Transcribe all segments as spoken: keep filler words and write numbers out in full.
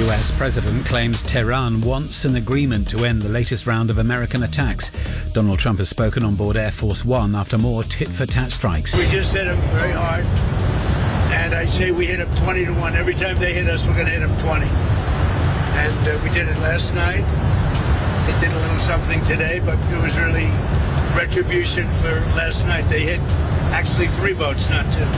U S president claims Tehran wants an agreement to end the latest round of American attacks. Donald Trump has spoken on board Air Force One after more tit-for-tat strikes. We just hit them very hard, and I say we hit them twenty to one. Every time they hit us, we're going to hit them twenty. And uh, we did it last night. It did a little something today, but it was really retribution for last night. They hit actually three boats, not two.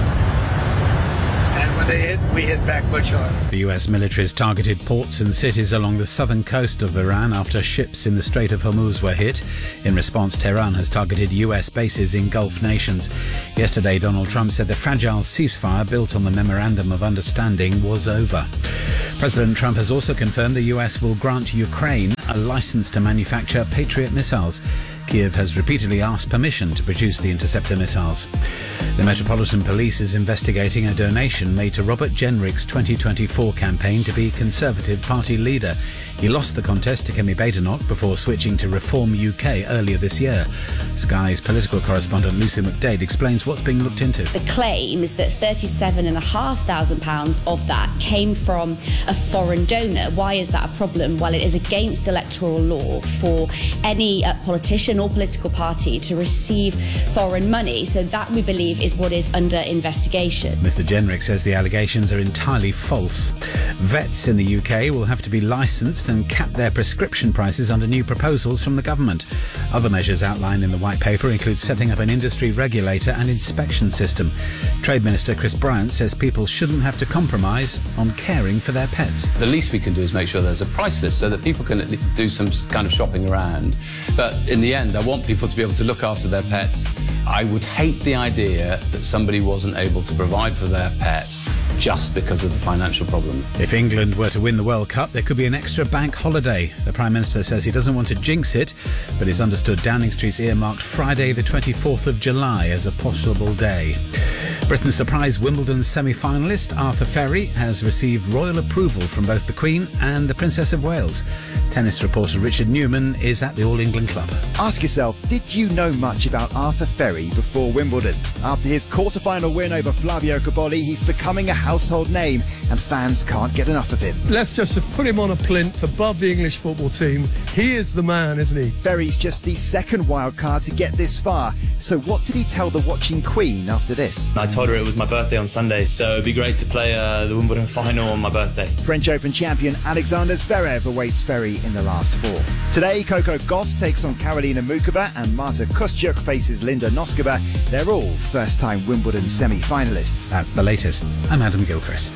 And when they hit, we hit back much harder. The U S military has targeted ports and cities along the southern coast of Iran after ships in the Strait of Hormuz were hit. In response, Tehran has targeted U S bases in Gulf nations. Yesterday, Donald Trump said the fragile ceasefire built on the Memorandum of Understanding was over. President Trump has also confirmed the U S will grant Ukraine a license to manufacture Patriot missiles. Kiev has repeatedly asked permission to produce the interceptor missiles. The Metropolitan Police is investigating a donation made to Robert Jenrick's twenty twenty-four campaign to be Conservative Party leader. He lost the contest to Kemi Badenoch before switching to Reform U K earlier this year. Sky's political correspondent Lucy McDade explains what's being looked into. The claim is that thirty-seven thousand five hundred pounds of that came from a foreign donor. Why is that a problem? Well, it is against electoral law for any uh, politician or political party to receive foreign money. So that, we believe, is what is under investigation. Mister Jenrick says the allegations are entirely false. Vets in the U K will have to be licensed and cap their prescription prices under new proposals from the government. Other measures outlined in the white paper include setting up an industry regulator and inspection system. Trade Minister Chris Bryant says people shouldn't have to compromise on caring for their pets. The least we can do is make sure there's a price list so that people can do some kind of shopping around. But in the end, I want people to be able to look after their pets. I would hate the idea that somebody wasn't able to provide for their pet just because of the financial problem. If England were to win the World Cup, there could be an extra bank holiday. The Prime Minister says he doesn't want to jinx it, but he's understood Downing Street's earmarked Friday the twenty-fourth of July as a possible day. Britain's surprise Wimbledon semi-finalist Arthur Ferry has received royal approval from both the Queen and the Princess of Wales. Tennis reporter Richard Newman is at the All England Club. Ask yourself, did you know much about Arthur Ferry before Wimbledon? After his quarter-final win over Flavio Cobolli, he's becoming a household name and fans can't get enough of him. Let's just put him on a plinth above the English football team. He is the man, isn't he? Ferry's just the second wild card to get this far. So what did he tell the watching Queen after this? I told her it was my birthday on Sunday, so it'd be great to play uh, the Wimbledon final on my birthday. French Open champion Alexander Zverev awaits Ferry in the last four. Today, Coco Gauff takes on Karolina Muchova and Marta Kostyuk faces Linda Noskova. They're all first-time Wimbledon semi-finalists. That's the latest. I'm Adam Gilchrist.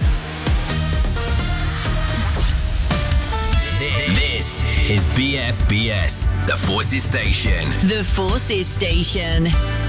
This is B F B S, the Forces Station. The Forces Station.